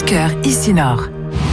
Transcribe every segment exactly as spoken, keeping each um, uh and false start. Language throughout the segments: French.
cœur ici Nord.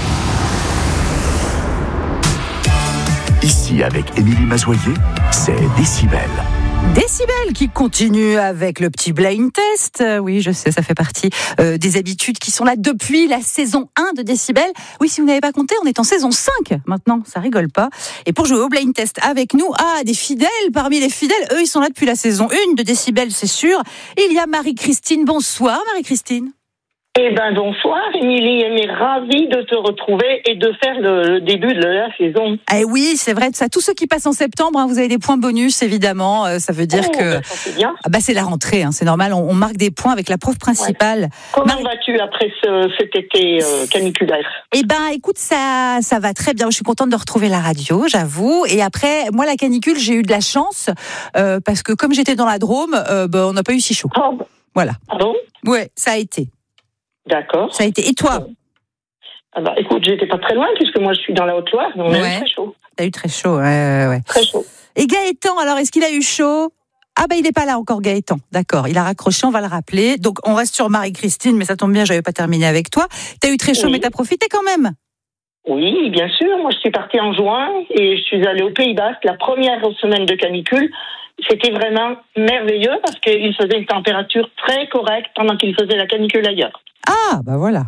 Ici, avec Émilie Mazoyer, c'est Décibel. Décibel qui continue avec le petit blind test. Euh, oui, je sais, ça fait partie euh, des habitudes qui sont là depuis la saison un de Décibel. Oui, si vous n'avez pas compté, on est en saison cinq maintenant, ça rigole pas. Et pour jouer au blind test avec nous, ah, des fidèles, parmi les fidèles, eux, ils sont là depuis la saison un de Décibel, c'est sûr. Il y a Marie-Christine. Bonsoir, Marie-Christine. Eh ben bonsoir Émilie, on est ravie de te retrouver et de faire le, le début de la saison. Eh oui, c'est vrai de ça. Tous ceux qui passent en septembre, hein, vous avez des points bonus évidemment. Euh, ça veut dire oh, que bah, ça c'est bien. Ah bah c'est la rentrée, hein, c'est normal. On, on marque des points avec la prof principale. Ouais. Comment Marie... vas-tu après ce, cet été euh, caniculaire? Eh ben écoute, ça ça va très bien. Je suis contente de retrouver la radio, j'avoue. Et après, moi la canicule, j'ai eu de la chance euh, parce que comme j'étais dans la Drôme, euh, bah, on n'a pas eu si chaud. Oh. Voilà. Ah bon? Ouais, ça a été. D'accord. Ça a été. Et toi? Ah bah, écoute, j'étais pas très loin puisque moi je suis dans la Haute-Loire, donc on a ouais. eu très chaud. T'as eu très chaud, ouais, ouais. Très chaud. Et Gaëtan, alors est-ce qu'il a eu chaud? Ah bah il n'est pas là encore Gaëtan, d'accord, il a raccroché, on va le rappeler. Donc on reste sur Marie-Christine, mais ça tombe bien, j'avais pas terminé avec toi. T'as eu très chaud, oui. Mais t'as profité quand même? Oui, bien sûr, moi je suis partie en juin et je suis allée au Pays Basque, la première semaine de canicule. C'était vraiment merveilleux parce qu'il faisait une température très correcte pendant qu'il faisait la canicule ailleurs. Ah, bah voilà.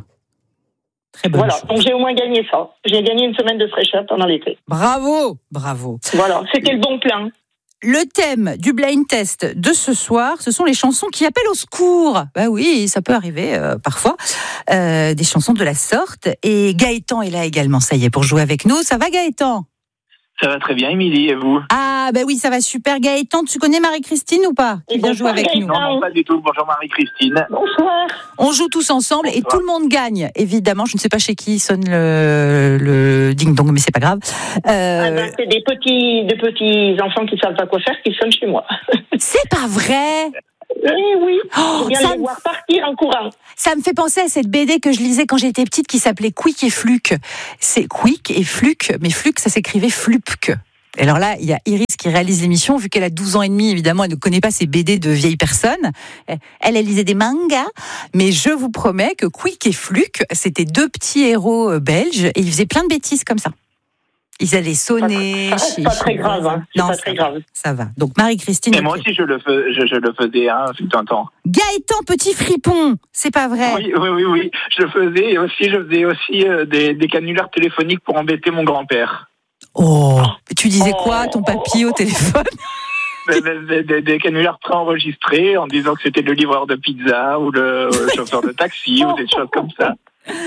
Très bonne Voilà, chose. donc j'ai au moins gagné ça. J'ai gagné une semaine de fraîcheur pendant l'été. Bravo, bravo. Voilà, c'était le bon plan. Le thème du blind test de ce soir, ce sont les chansons qui appellent au secours. Bah oui, ça peut arriver euh, parfois, euh, des chansons de la sorte. Et Gaëtan est là également, ça y est, pour jouer avec nous. Ça va Gaëtan? Ça va très bien, Émilie, et vous? Ah, bah oui, ça va super. Gaëtan, tu connais Marie-Christine ou pas? Qui vient jouer avec nous? Non, non, pas du tout. Bonjour Marie-Christine. Bonsoir. On joue tous ensemble. Bonsoir. Et tout le monde gagne, évidemment. Je ne sais pas chez qui sonne le, le ding-dong, mais c'est pas grave. Euh... Ah ben, c'est des petits, des petits enfants qui savent pas quoi faire qui sonnent chez moi. C'est pas vrai? Eh oui, oh, je viens ça les voir partir en courant. Ça me fait penser à cette B D que je lisais quand j'étais petite qui s'appelait Quick et Fluke. C'est Quick et Fluke, mais Fluke, ça s'écrivait Flupke. Et alors là, il y a Iris qui réalise l'émission, vu qu'elle a douze ans et demi, évidemment, elle ne connaît pas ces B D de vieilles personnes. Elle, elle lisait des mangas, mais je vous promets que Quick et Fluke, c'était deux petits héros belges, et ils faisaient plein de bêtises comme ça. Ils allaient sonner. Ah, c'est pas très grave, hein. C'est non, pas très grave. Ça va. Donc Marie-Christine. Et moi aussi, je le, fais, je, je le faisais, hein, fut un temps. Gaëtan, petit fripon, c'est pas vrai? Oui, oui, oui, oui. Je le faisais, et aussi, je faisais aussi euh, des, des canulars téléphoniques pour embêter mon grand-père. Oh, tu disais oh. quoi, ton papy au téléphone? Des, des, des, des canulars préenregistrés en disant que c'était le livreur de pizza ou le, le chauffeur de taxi ou des choses comme ça.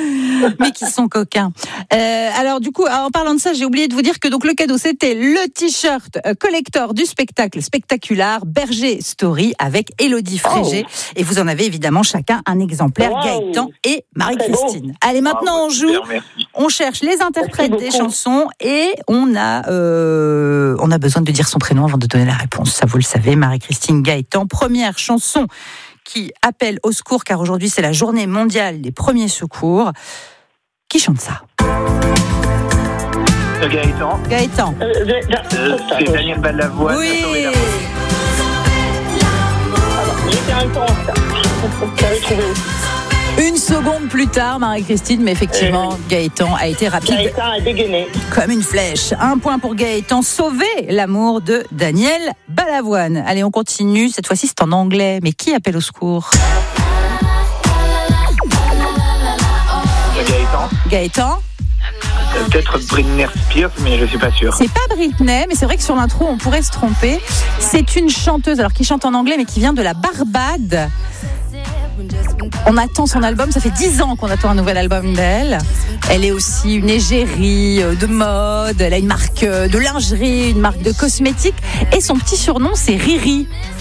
Mais qui sont coquins. Euh, alors du coup, en parlant de ça, j'ai oublié de vous dire que donc le cadeau c'était le t-shirt collector du spectacle spectaculaire Berger Story avec Élodie Frégé. Oh. Et vous en avez évidemment chacun un exemplaire, wow. Gaëtan et Marie-Christine. Allez, maintenant ah, on joue. Super, on cherche les interprètes des chansons et on a euh, on a besoin de dire son prénom avant de donner la réponse. Ça vous le savez, Marie-Christine, Gaëtan. Première chanson qui appelle au secours, car aujourd'hui c'est la journée mondiale des premiers secours. Qui chante ça? euh, Gaëtan. Gaëtan. Euh, euh, c'est Daniel Balavoine. Oui. Une seconde plus tard, Marie-Christine, mais effectivement, euh, Gaëtan a été rapide. Gaëtan a dégainé. Comme une flèche. Un point pour Gaëtan. Sauver l'amour de Daniel Balavoine. Allez, on continue. Cette fois-ci, c'est en anglais. Mais qui appelle au secours? Gaëtan. Gaëtan. Peut-être Britney Spears, mais je suis pas sûr. C'est pas Britney, mais c'est vrai que sur l'intro, on pourrait se tromper. C'est une chanteuse, alors qui chante en anglais, mais qui vient de la Barbade. On attend son album, ça fait dix ans qu'on attend un nouvel album d'elle. Elle est aussi une égérie de mode, elle a une marque de lingerie, une marque de cosmétiques, et son petit surnom c'est Riri.